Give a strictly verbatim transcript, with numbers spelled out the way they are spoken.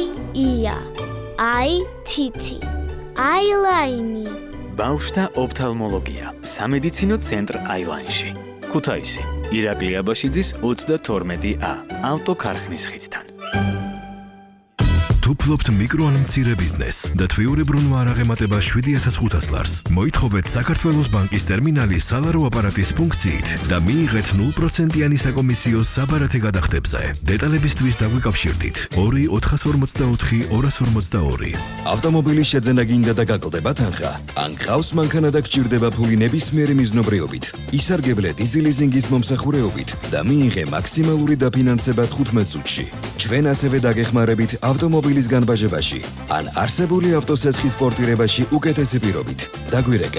ია, აი თითი, აილაინი. ბავშვთა ოფთალმოლოგია, სამედიცინო ცენტრ აილაინში. ქუთაისი, ირაკლი აბაშიძის ოცდათორმეტი ა, ავტოქარხნის ხიდთან. თუ ფლობთ მიკრო ან მცირე ბიზნესს და თვიურებრუნვა არ აღემატება შვიდი ათას ხუთას ლარს, მოითხოვეთ საქართველოს ბანკის ტერმინალის სალარო აპარატის ფუნქციით და მიიღეთ ნულ პროცენტიანი საკომისიო საბარათე გადახდებზე. დეტალებისთვის დაგვიკავშირდით ორი ოთხას ორმოცდაოთხი ორას ორმოცდაორი. ავტომობილის შეძენა გინდა და გაკლდება თანხა, ან გყავს მანქანა და გჭირდება ფული ნებისმიერი მიზნობრიობით, ისარგებლე დიზელიზინგის მომსახურეობით და მიიღე მაქსიმალური დაფინანსება თხუთმეტ წუთში. ჩვენ ასევე დაგეხმარებით ავტომობილის განბაჟებაში, ან არსებული ავტოსესხის პორტირებაში უკეთესი პირობით. დაგვირეკე